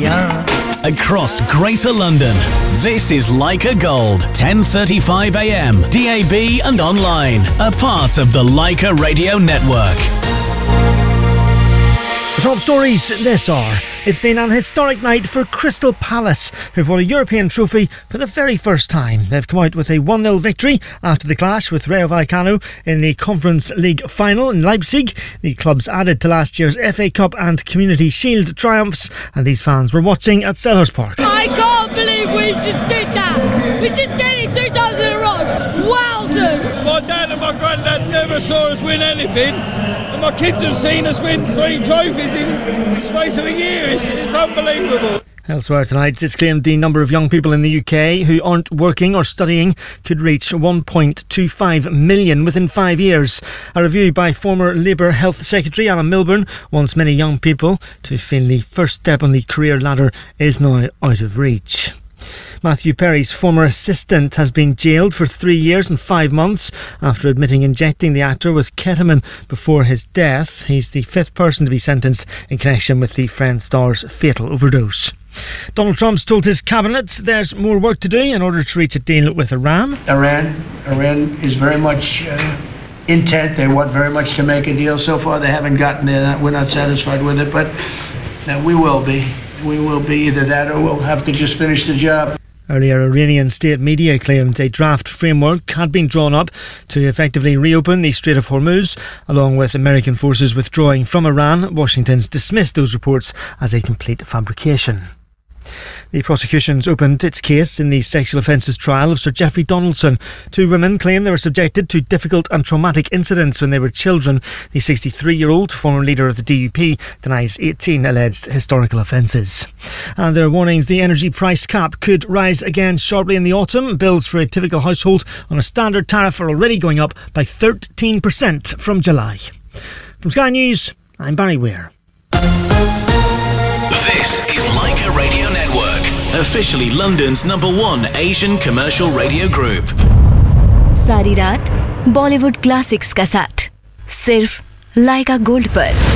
Across Greater London, this is Leica Gold, 10:35 a.m, DAB and online, a part of the Leica Radio Network. The top stories this hour. It's been an historic night for Crystal Palace, who've won a European trophy for the very first time. They've come out with a 1-0 victory after the clash with Rayo Vallecano in the Conference League final in Leipzig. The clubs added to last year's FA Cup and Community Shield triumphs, and these fans were watching at Selhurst Park. I can't believe we just did that. We just did it 2 times in a row. Wowzer! My dad and my granddad never saw us win anything, and my kids have seen us win 3 trophies in the space of a year. It's unbelievable. Elsewhere tonight, it's claimed the number of young people in the UK who aren't working or studying could reach 1.25 million within 5 years. A review by former Labour Health Secretary Alan Milburn wants many young people to feel the first step on the career ladder is now out of reach. Matthew Perry's former assistant has been jailed for 3 years and 5 months after admitting injecting the actor with ketamine before his death. He's the 5th person to be sentenced in connection with the Friends star's fatal overdose. Donald Trump's told his cabinet there's more work to do in order to reach a deal with Iran. Iran is very much intent. They want very much to make a deal. So far they haven't gotten there. We're not satisfied with it, but we will be. We will be either that or we'll have to just finish the job. Earlier, Iranian state media claimed a draft framework had been drawn up to effectively reopen the Strait of Hormuz, along with American forces withdrawing from Iran. Washington's dismissed those reports as a complete fabrication. The prosecution's opened its case in the sexual offences trial of Sir Geoffrey Donaldson. 2 women claim they were subjected to difficult and traumatic incidents when they were children. The 63-year-old former leader of the DUP denies 18 alleged historical offences. And there are warnings the energy price cap could rise again sharply in the autumn. Bills for a typical household on a standard tariff are already going up by 13% from July. From Sky News, I'm Barry Weir. This is Leica Radio Network, officially London's #1 Asian commercial radio group. सारी रात Bollywood classics का साथ सिर्फ लाइका gold पर।